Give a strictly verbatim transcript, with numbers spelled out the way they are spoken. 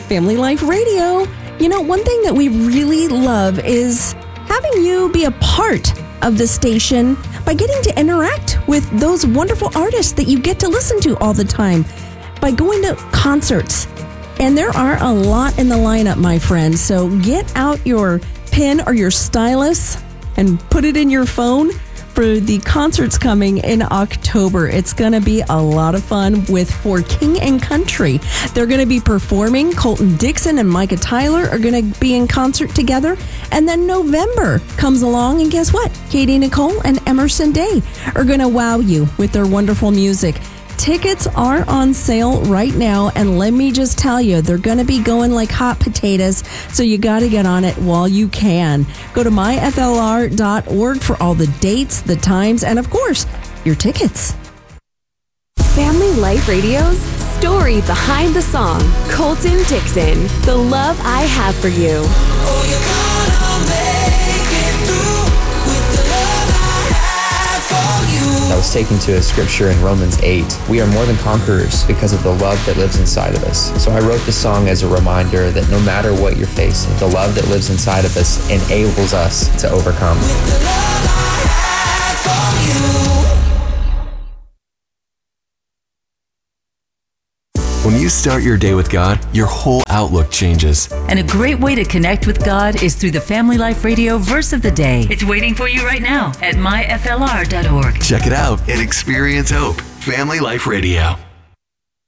Family Life Radio. You know, one thing that we really love is having you be a part of the station by getting to interact with those wonderful artists that you get to listen to all the time by going to concerts. And there are a lot in the lineup, my friends. So get out your pen or your stylus and put it in your phone for the concerts coming in October. It's going to be a lot of fun with For King and Country. They're going to be performing. Colton Dixon and Micah Tyler are going to be in concert together. And then November comes along, and guess what? Katie Nicole and Emerson Day are going to wow you with their wonderful music. Tickets are on sale right now, and let me just tell you, they're going to be going like hot potatoes, so you got to get on it while you can. Go to my f l r dot org for all the dates, the times, and of course, your tickets. Family Life Radio's story behind the song. Colton Dixon, The Love I Have for You. Oh, you're gonna make it through with the love I have for you. I was taken to a scripture in Romans eight. We are more than conquerors because of the love that lives inside of us. So I wrote the song as a reminder that no matter what you're facing, the love that lives inside of us enables us to overcome. With the love I have for you. When you start your day with God, your whole outlook changes. And a great way to connect with God is through the Family Life Radio Verse of the Day. It's waiting for you right now at my f l r dot org. Check it out and experience hope. Family Life Radio.